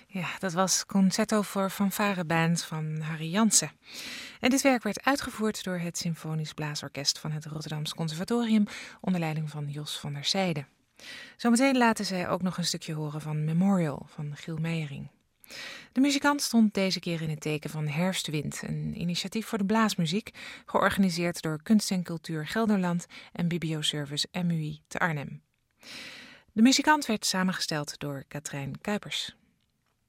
Ja, dat was Concerto voor Fanfareband van Harry Jansen. En dit werk werd uitgevoerd door het Symfonisch Blaasorkest van het Rotterdams Conservatorium onder leiding van Jos van der Zijde. Zometeen laten zij ook nog een stukje horen van Memorial van Giel Meijering. De muzikant stond deze keer in het teken van Herfstwind, een initiatief voor de blaasmuziek, georganiseerd door Kunst en Cultuur Gelderland en Biblioservice MUI te Arnhem. De muzikant werd samengesteld door Katrijn Kuipers.